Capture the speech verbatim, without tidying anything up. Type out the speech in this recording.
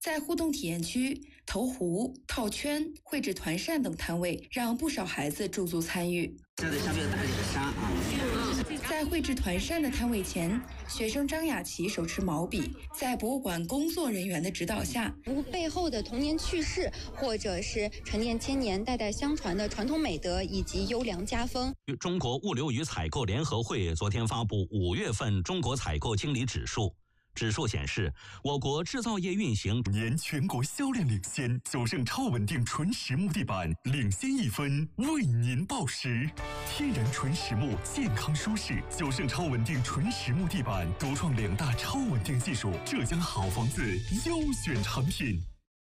在互动体验区，投壶、套圈、绘制团扇等摊位让不少孩子驻足参与。 这得上面打点沙啊！ 在绘制团扇的摊位前，学生张雅琪手持毛笔，在博物馆工作人员的指导下， 读背后的童年趣事，或者是沉淀千年、代代相传的传统美德以及优良家风。 中国物流与采购联合会昨天发布五月份中国采购经理指数。指数显示，我国制造业运行年全国销量领先，九盛超稳定纯实木地板领先一分，为您报时。天然纯实木，健康舒适，九盛超稳定纯实木地板独创两大超稳定技术，浙江好房子优选产品。